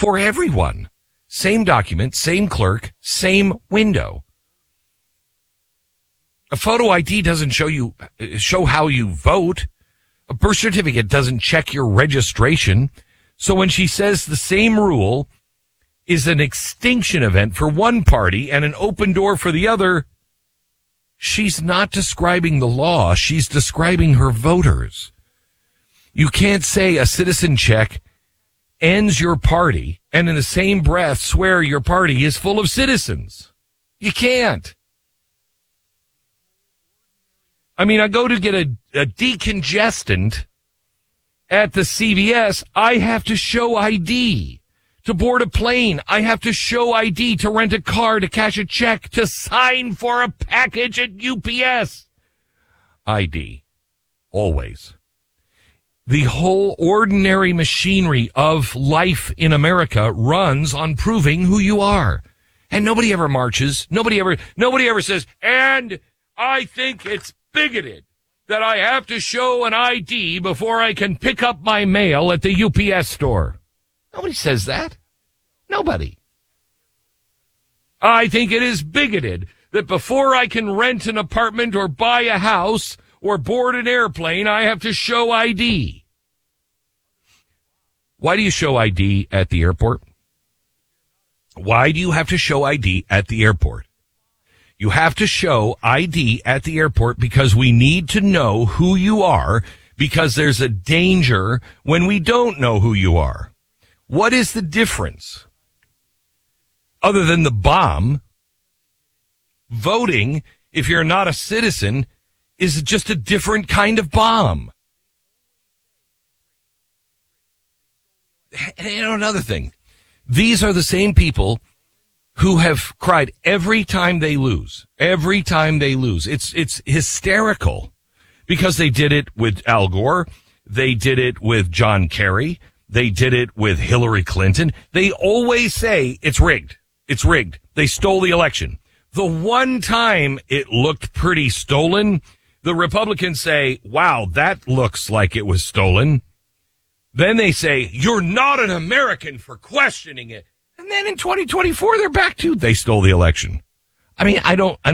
for everyone. Same document, same clerk, same window. A photo ID doesn't show how you vote. A birth certificate doesn't check your registration. So when she says the same rule is an extinction event for one party and an open door for the other, she's not describing the law. She's describing her voters. You can't say a citizen check ends your party and in the same breath swear your party is full of citizens. You can't. I mean, I go to get a decongestant at the CVS. I have to show ID. To board a plane, I have to show ID. To rent a car, to cash a check, to sign for a package at UPS. ID. Always. The whole ordinary machinery of life in America runs on proving who you are. And nobody ever marches. Nobody ever says, and I think it's bigoted that I have to show an ID before I can pick up my mail at the UPS store. Nobody says that. Nobody. I think it is bigoted that before I can rent an apartment or buy a house or board an airplane, I have to show ID. Why do you show ID at the airport? Why do you have to show ID at the airport? You have to show ID at the airport because we need to know who you are, because there's a danger when we don't know who you are. What is the difference? Other than the bomb, voting, if you're not a citizen, is just a different kind of bomb. And another thing, these are the same people who have cried every time they lose. Every time they lose. It's hysterical because they did it with Al Gore. They did it with John Kerry. They did it with Hillary Clinton. They always say it's rigged. It's rigged. They stole the election. The one time it looked pretty stolen, the Republicans say, wow, that looks like it was stolen. Then they say, you're not an American for questioning it. And then in 2024, they're back to, they stole the election. I mean, I don't.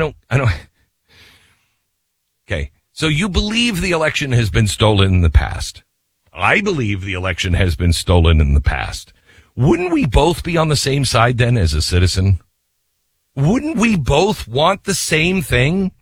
Okay. So you believe the election has been stolen in the past. I believe the election has been stolen in the past. Wouldn't we both be on the same side then as a citizen? Wouldn't we both want the same thing?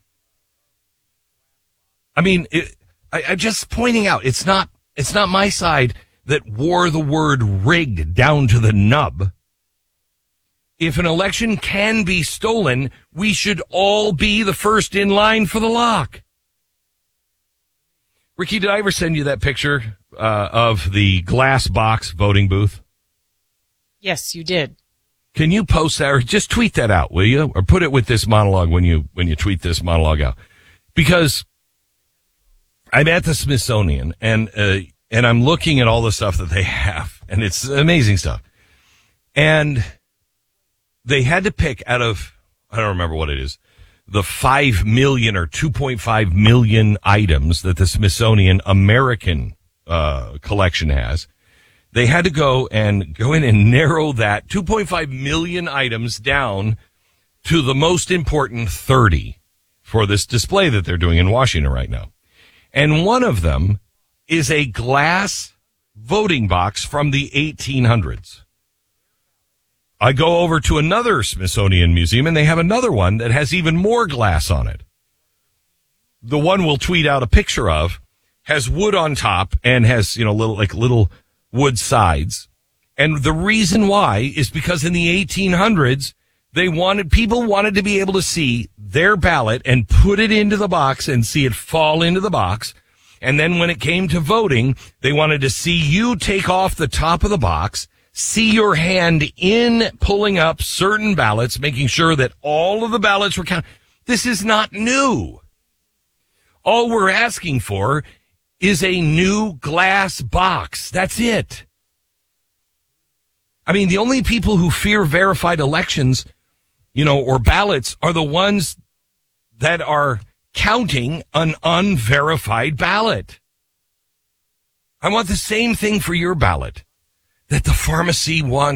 I mean, I'm just pointing out, it's not my side that wore the word rigged down to the nub. If an election can be stolen, we should all be the first in line for the lock. Ricky, did I ever send you that picture of the glass box voting booth? Yes, you did. Can you post that or just tweet that out, will you? Or put it with this monologue when you tweet this monologue out. Because I'm at the Smithsonian and I'm looking at all the stuff that they have, and it's amazing stuff. And they had to pick out of, I don't remember what it is, the 5 million or 2.5 million items that the Smithsonian American collection has. They had to go in and narrow that 2.5 million items down to the most important 30 for this display that they're doing in Washington right now. And one of them is a glass voting box from the 1800s. I go over to another Smithsonian museum, and they have another one that has even more glass on it. The one we'll tweet out a picture of has wood on top and has, little wood sides. And the reason why is because in the 1800s, people wanted to be able to see their ballot and put it into the box and see it fall into the box. And then when it came to voting, they wanted to see you take off the top of the box, see your hand in pulling up certain ballots, making sure that all of the ballots were counted. This is not new. All we're asking for is a new glass box. That's it. I mean, the only people who fear verified elections, or ballots are the ones that are counting an unverified ballot. I want the same thing for your ballot that the pharmacy wants.